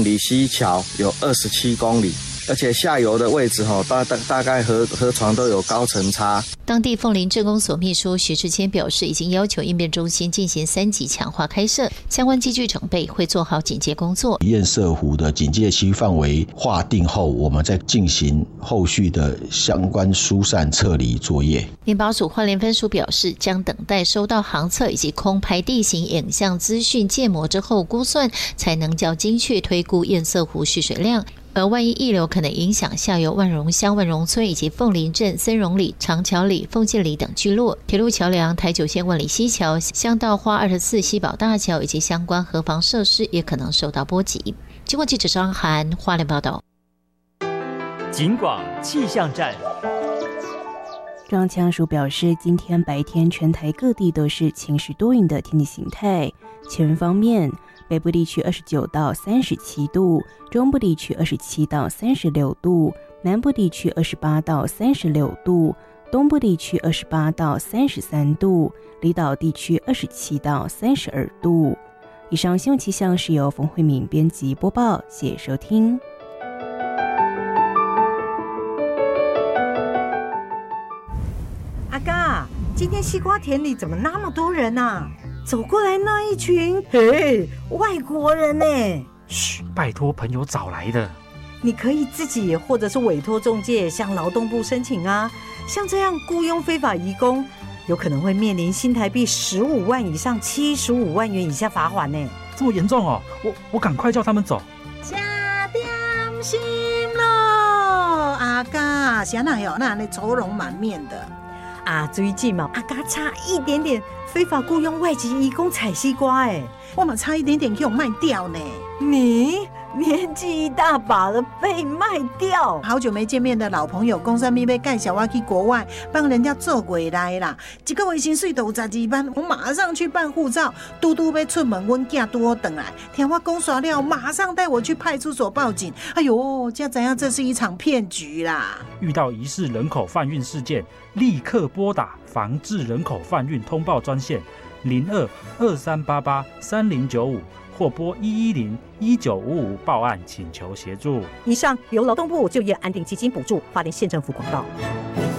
离溪桥有27公里。而且下游的位置大概河床都有高层差。 当地凤林镇公所秘书徐志谦表示，已经要求应变中心进行3级强化开设，相关机具整备，会做好警戒工作。 堰塞湖的警戒区范围划定后，我们再进行后续的相关疏散撤离作业。 联保署花莲分署表示，将等待收到航测以及空拍地形影像资讯建模之后估算，才能较精确推估堰塞湖蓄水量。而万一溢流可能影响下游万荣乡万荣村以及凤林镇森荣里、长桥里、凤界里等聚落，铁路桥梁台九线万里溪桥、乡道花24溪宝大桥以及相关河防设施也可能受到波及。经过记者张涵花莲报道。 警广气象站。 中央气象署表示，今天白天全台各地都是晴时多云的天气形态。气温方面，北部地区29到37度，中部地区27到36度，南部地区28到36度，东部地区28到33度，离岛地区27到32度。以上新闻气象是由冯慧敏编辑播报，谢谢收听。 阿嘎，今天西瓜田里怎么那么多人啊？走过来那一群，嘿，外国人呢？ 嘘，拜托朋友找来的。 你可以自己或者是委托中介向劳动部申请啊。像这样雇佣非法移工，有可能会面临新台币15万以上75万元以下罚款呢。 这么严重哦？我赶快叫他们走。 吃点心咯，阿嘎，谁那有那愁容满面的？啊，最近嘛，阿嘎差一点点非法雇佣外籍移工采西瓜，我嘛差一点点给我卖掉呢。你年纪一大把了，被卖掉？好久没见面的老朋友，公司咪被介绍我去国外帮人家做回来啦。一个月薪水都有12万，我马上去办护照。嘟嘟要出门，阮囝拄好回来，听我讲耍了，马上带我去派出所报警。哎呦，才知影这是一场骗局啦！ 遇到疑似人口贩运事件，立刻拨打防治人口贩运通报专线02-2388-3095。或拨110-1955报案请求协助。 以上由劳动部就业安定基金补助，花莲县政府广告。